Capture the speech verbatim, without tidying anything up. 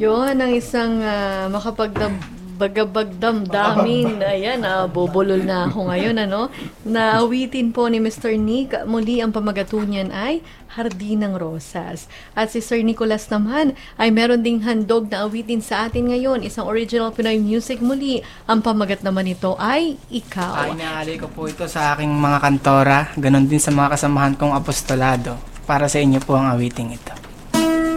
Yun ang isang uh, makapagdam bagabagdamdamin. Ayan, uh, bubulol na ako ngayon, ano? Naawitin po ni Mister Nick. Muli ang pamagatunan ay Hardinang Rosas. At si Sir Nicholas naman ay meron ding handog na awitin sa atin ngayon. Isang original Pinoy music muli. Ang pamagat naman ito ay Ikaw. Ay, inaali ko po ito sa aking mga kantora. Ganon din sa mga kasamahan kong apostolado. Para sa inyo po ang awiting ito.